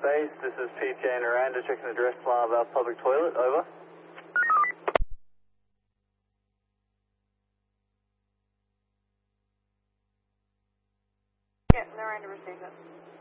Base, this is PTA Miranda checking the direct line of our public toilet, over. Yes, Miranda received it.